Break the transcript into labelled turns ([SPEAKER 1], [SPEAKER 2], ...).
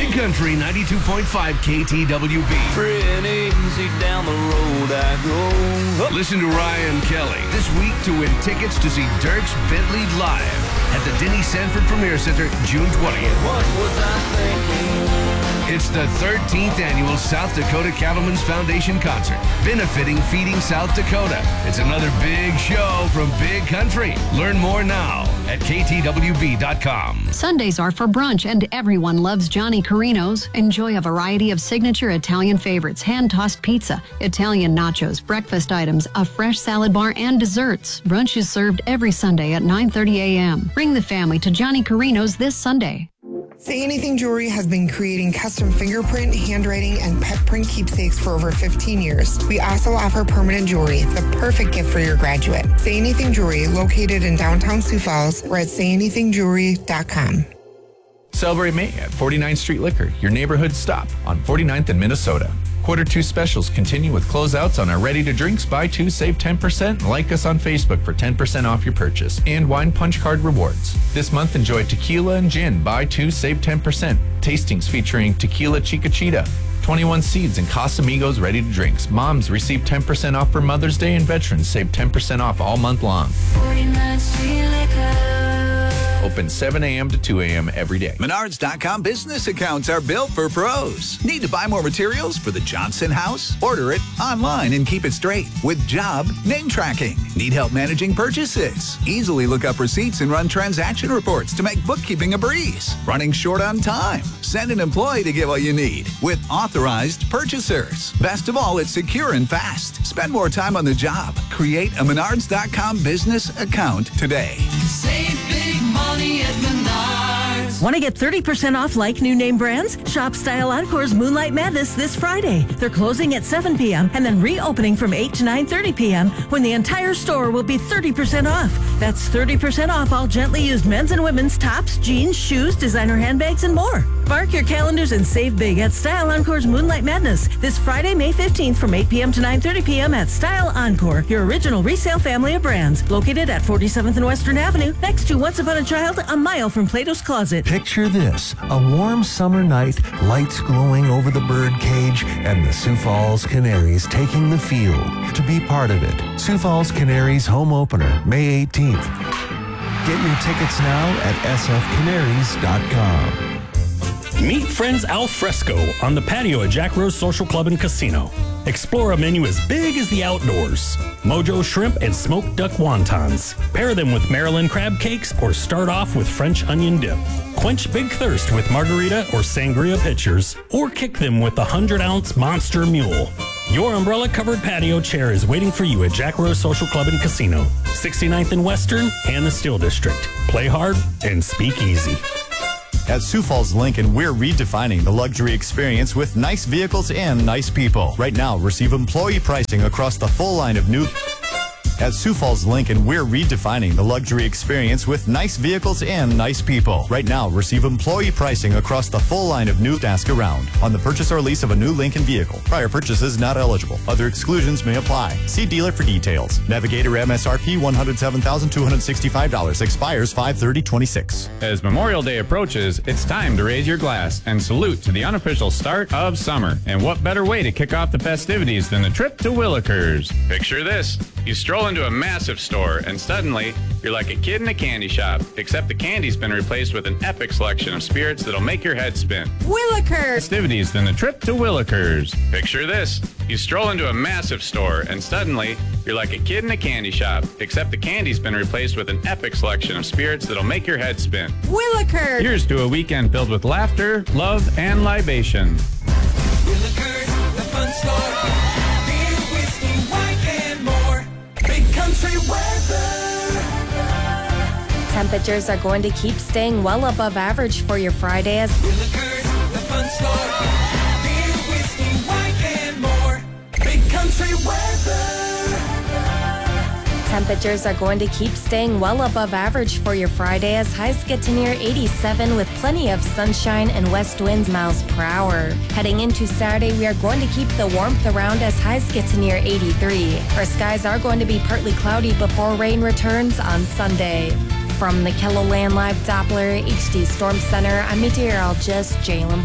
[SPEAKER 1] Big Country 92.5 KTWB.
[SPEAKER 2] Free and easy down the road I go.
[SPEAKER 1] Listen to Ryan Kelly this week to win tickets to see Dierks Bentley live at the Denny Sanford Premier Center June 20th.
[SPEAKER 2] What was I thinking?
[SPEAKER 1] It's the 13th annual South Dakota Cattlemen's Foundation concert, benefiting Feeding South Dakota. It's another big show from Big Country. Learn more now at ktwb.com.
[SPEAKER 3] Sundays are for brunch, and everyone loves Johnny Carino's. Enjoy a variety of signature Italian favorites, hand-tossed pizza, Italian nachos, breakfast items, a fresh salad bar, and desserts. Brunch is served every Sunday at 9:30 a.m. Bring the family to Johnny Carino's this Sunday.
[SPEAKER 4] Say Anything Jewelry has been creating custom fingerprint, handwriting, and pet print keepsakes for over 15 years. We also offer permanent jewelry, the perfect gift for your graduate. Say Anything Jewelry, located in downtown Sioux Falls, or at sayanythingjewelry.com.
[SPEAKER 5] Celebrate May at 49th Street Liquor, your neighborhood stop on 49th and Minnesota. Q2 specials continue with closeouts on our ready-to-drinks. Buy two, save 10%. Like us on Facebook for 10% off your purchase. And wine punch card rewards. This month, enjoy tequila and gin. Buy two, save 10%. Tastings featuring Tequila Chiquita, 21 Seeds, and Casamigos ready-to-drinks. Moms receive 10% off for Mother's Day, and veterans save 10% off all month long.
[SPEAKER 6] 49th Street Liquor.
[SPEAKER 5] Open 7 a.m. to 2 a.m. every day.
[SPEAKER 7] Menards.com business accounts are built for pros. Need to buy more materials for the Johnson house? Order it online and keep it straight with Job Name Tracking. Need help managing purchases? Easily look up receipts and run transaction reports to make bookkeeping a breeze. Running short on time? Send an employee to get what you need with authorized purchasers. Best of all, it's secure and fast. Spend more time on the job. Create a Menards.com business account today.
[SPEAKER 6] Save big money at Menards.
[SPEAKER 8] Want to get 30% off like new name brands? Shop Style Encore's Moonlight Madness this Friday. They're closing at 7 p.m. and then reopening from 8 to 9:30 p.m. when the entire store will be 30% off. That's 30% off all gently used men's and women's tops, jeans, shoes, designer handbags, and more. Mark your calendars and save big at Style Encore's Moonlight Madness this Friday, May 15th from 8 p.m. to 9:30 p.m. at Style Encore, your original resale family of brands. Located at 47th and Western Avenue, next to Once Upon a Child, a mile from Plato's Closet.
[SPEAKER 9] Picture this, a warm summer night, lights glowing over the bird cage, and the Sioux Falls Canaries taking the field. To be part of it, Sioux Falls Canaries home opener, May 18th. Get your tickets now at sfcanaries.com.
[SPEAKER 10] Meet friends al fresco on the patio at Jack Rose Social Club and Casino. Explore a menu as big as the outdoors. Mojo shrimp and smoked duck wontons. Pair them with Maryland crab cakes or start off with French onion dip. Quench big thirst with margarita or sangria pitchers, or kick them with the 100-ounce Monster Mule. Your umbrella-covered patio chair is waiting for you at Jack Rose Social Club and Casino, 69th and Western and the Steel District. Play hard and speak easy.
[SPEAKER 11] At Sioux Falls Lincoln, we're redefining the luxury experience with nice vehicles and nice people. Right now, receive employee pricing across the full line of new... At Sioux Falls Lincoln, we're redefining the luxury experience with nice vehicles and nice people. Right now, receive employee pricing across the full line of new Ask Around on the purchase or lease of a new Lincoln vehicle. Prior purchases not eligible. Other exclusions may apply. See dealer for details. Navigator MSRP $107,265. Expires 5/30/26.
[SPEAKER 12] As Memorial Day approaches, it's time to raise your glass and salute to the unofficial start of summer. And what better way to kick off the festivities than a trip to Willikers? Picture this. You stroll into a massive store, and suddenly, you're like a kid in a candy shop, except the candy's been replaced with an epic selection of spirits that'll make your head spin.
[SPEAKER 13] Willikers!
[SPEAKER 12] Festivities than the trip to Willikers. Picture this. You stroll into a massive store, and suddenly, you're like a kid in a candy shop, except the candy's been replaced with an epic selection of spirits that'll make your head spin.
[SPEAKER 13] Willikers!
[SPEAKER 12] Here's to a weekend filled with laughter, love, and libation.
[SPEAKER 6] Willikers, the fun store. Beer, whiskey, wine, and more. Big country weather.
[SPEAKER 14] Temperatures are going to keep staying well above average for your Friday as
[SPEAKER 6] Willikers, the fun store. Beer, whiskey, wine, and more. Big country weather.
[SPEAKER 14] Temperatures are going to keep staying well above average for your Friday as highs get to near 87 with plenty of sunshine and west winds miles per hour. Heading into Saturday, we are going to keep the warmth around as highs get to near 83. Our skies are going to be partly cloudy before rain returns on Sunday. From the KELOLAND Live Doppler HD Storm Center, I'm meteorologist Jalen